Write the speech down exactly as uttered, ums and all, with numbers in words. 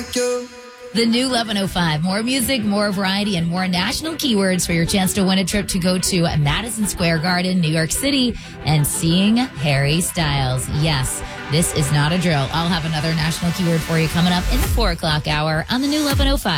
The new eleven oh five. More music, more variety, and more national keywords for your chance to win a trip to go to Madison Square Garden, New York City, and seeing Harry Styles. Yes, this is not a drill. I'll have another national keyword for you coming up in the four o'clock hour on the new eleven oh five.